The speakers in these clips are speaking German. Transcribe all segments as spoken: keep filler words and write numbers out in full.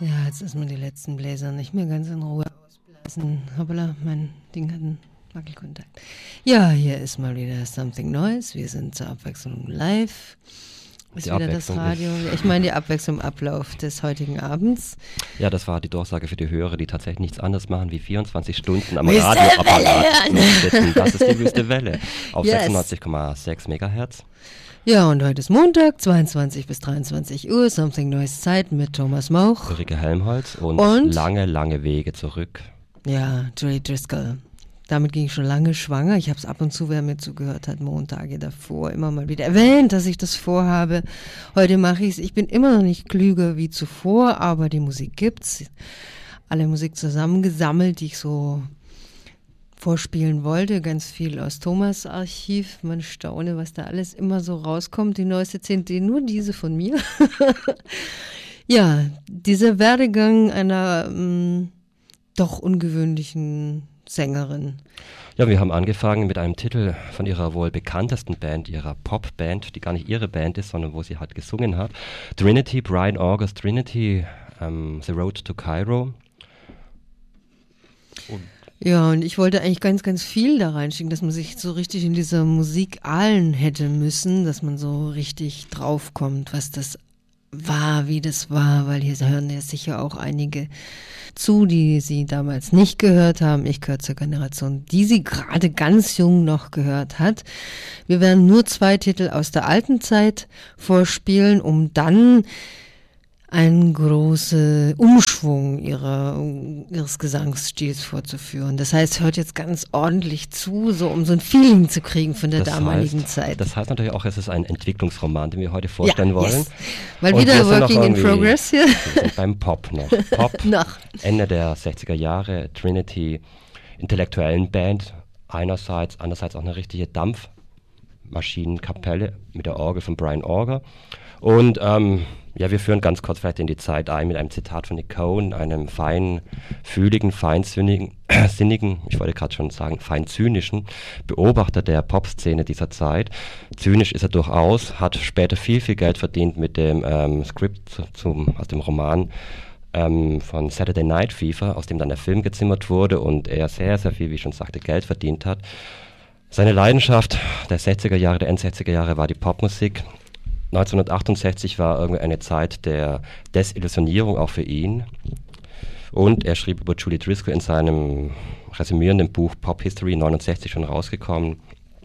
Ja, jetzt ist mir die letzten Bläser nicht mehr ganz in Ruhe ausblasen. Hoppala, mein Ding hat einen Wackelkontakt. Ja, hier ist mal wieder Something Neues. Wir sind zur Abwechslung live. Ist Die wieder das Radio. Ich meine die Abwechslung im Ablauf des heutigen Abends. Ja, das war die Durchsage für die Hörer, die tatsächlich nichts anderes machen, wie vierundzwanzig Stunden am Wüste Radioapparat Welle sitzen. Das ist die Wüste Welle auf Yes. sechsundneunzig Komma sechs Megahertz. Ja, und heute ist Montag, zweiundzwanzig bis dreiundzwanzig Uhr, Something Neues Zeit mit Thomas Mauch. Ulrike Helmholtz und, Und? lange, lange Wege zurück. Ja, Julie Driscoll. Damit ging ich schon lange schwanger. Ich habe es ab und zu, wer mir zugehört hat, Montage davor immer mal wieder erwähnt, dass ich das vorhabe. Heute mache ich es. Ich bin immer noch nicht klüger wie zuvor, aber die Musik gibt's. Alle Musik zusammengesammelt, die ich so vorspielen wollte. Ganz viel aus Thomas Archiv. Man staune, was da alles immer so rauskommt. Die neueste C D, nur diese von mir. Ja, dieser Werdegang einer mh, doch ungewöhnlichen Sängerin. Ja, wir haben angefangen mit einem Titel von ihrer wohl bekanntesten Band, ihrer Popband, die gar nicht ihre Band ist, sondern wo sie halt gesungen hat. Trinity, Brian August Trinity, um, The Road to Cairo. Und Ja, und ich wollte eigentlich ganz, ganz viel da reinschicken, dass man sich so richtig in dieser Musik ahlen hätte müssen, dass man so richtig draufkommt, was das war, wie das war, weil hier hören ja sicher auch einige zu, die sie damals nicht gehört haben. Ich gehöre zur Generation, die sie gerade ganz jung noch gehört hat. Wir werden nur zwei Titel aus der alten Zeit vorspielen, um dann einen großen Umschwung ihrer, ihres Gesangsstils vorzuführen. Das heißt, hört jetzt ganz ordentlich zu, so um so ein Feeling zu kriegen von der das damaligen heißt, Zeit. Das heißt natürlich auch, es ist ein Entwicklungsroman, den wir heute vorstellen ja, wollen. Yes. Weil Und wieder wir sind noch Working in irgendwie- Progress hier. Wir sind beim Pop noch. Pop, Noch. Ende der sechziger Jahre, Trinity, intellektuellen Band einerseits, andererseits auch eine richtige Dampfmaschinenkapelle mit der Orgel von Brian Auger. Und ähm, ja, wir führen ganz kurz vielleicht in die Zeit ein mit einem Zitat von Nick Cohen, einem feinfühligen, feinsinnigen, sinnigen, ich wollte gerade schon sagen, feinzynischen Beobachter der Popszene dieser Zeit. Zynisch ist er durchaus, hat später viel, viel Geld verdient mit dem ähm, Skript zu, zum, aus dem Roman ähm, von Saturday Night Fever, aus dem dann der Film gezimmert wurde und er sehr, sehr viel, wie ich schon sagte, Geld verdient hat. Seine Leidenschaft der sechziger Jahre, der Endsechziger Jahre war die Popmusik. neunzehnhundertachtundsechzig war irgendwie eine Zeit der Desillusionierung auch für ihn. Und er schrieb über Julie Driscoll in seinem resümierenden Buch Pop History neunundsechzig schon rausgekommen.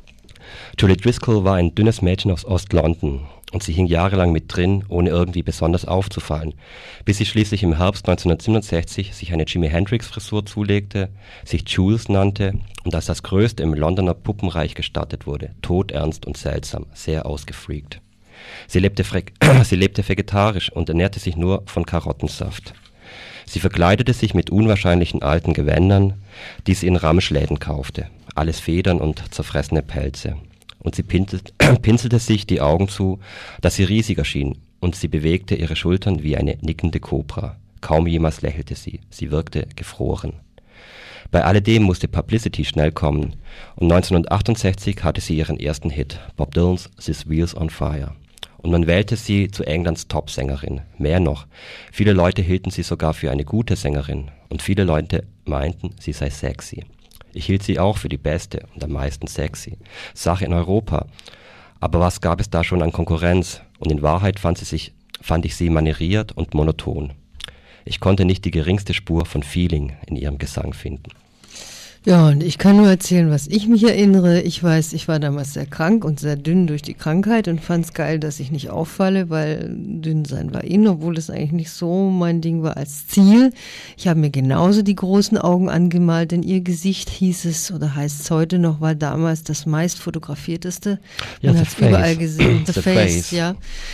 Julie Driscoll war ein dünnes Mädchen aus Ost-London und sie hing jahrelang mit drin, ohne irgendwie besonders aufzufallen, bis sie schließlich im Herbst neunzehnhundertsiebenundsechzig sich eine Jimi Hendrix-Frisur zulegte, sich Jules nannte und als das Größte im Londoner Puppenreich gestartet wurde, todernst und seltsam, sehr ausgefreakt. Sie lebte, sie lebte vegetarisch und ernährte sich nur von Karottensaft. Sie verkleidete sich mit unwahrscheinlichen alten Gewändern, die sie in Ramschläden kaufte, alles Federn und zerfressene Pelze. Und sie pinselt, pinselte sich die Augen zu, dass sie riesig erschien, und sie bewegte ihre Schultern wie eine nickende Kobra. Kaum jemals lächelte sie, sie wirkte gefroren. Bei alledem musste Publicity schnell kommen, und neunzehnhundertachtundsechzig hatte sie ihren ersten Hit, Bob Dylan's This Wheel's on Fire. Und man wählte sie zu Englands Top-Sängerin. Mehr noch, viele Leute hielten sie sogar für eine gute Sängerin und viele Leute meinten, sie sei sexy. Ich hielt sie auch für die beste und am meisten sexy. Sache in Europa. Aber was gab es da schon an Konkurrenz? Und in Wahrheit fand, sie sich, fand ich sie manieriert und monoton. Ich konnte nicht die geringste Spur von Feeling in ihrem Gesang finden. Ja, und ich kann nur erzählen, was ich mich erinnere. Ich weiß, ich war damals sehr krank und sehr dünn durch die Krankheit und fand es geil, dass ich nicht auffalle, weil dünn sein war in, obwohl es eigentlich nicht so mein Ding war als Ziel. Ich habe mir genauso die großen Augen angemalt, denn ihr Gesicht hieß es oder heißt es heute noch, war damals das meist fotografierteste. Ja, Man the hat es überall face. gesehen. The, The face, face. ja.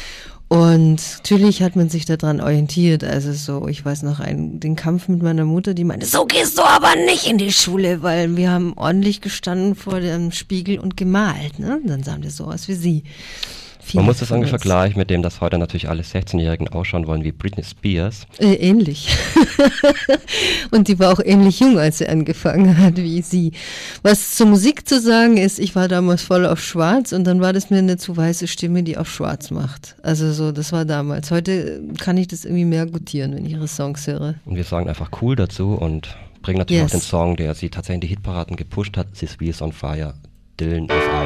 Und natürlich hat man sich daran orientiert, also so, ich weiß noch einen, den Kampf mit meiner Mutter, die meinte, so gehst du aber nicht in die Schule, weil wir haben ordentlich gestanden vor dem Spiegel und gemalt, ne? Dann sahen wir so aus wie sie. Man muss das irgendwie vergleichen mit dem, dass heute natürlich alle sechzehnjährigen ausschauen wollen wie Britney Spears. Äh, ähnlich. Und die war auch ähnlich jung, als sie angefangen hat, wie sie. Was zur Musik zu sagen ist, ich war damals voll auf Schwarz und dann war das mir eine zu weiße Stimme, die auf Schwarz macht. Also so, das war damals. Heute kann ich das irgendwie mehr gutieren, wenn ich ihre Songs höre. Und wir sagen einfach cool dazu und bringen natürlich Yes. auch den Song, der sie tatsächlich in die Hitparaden gepusht hat. This Wheels on Fire, Dylan auf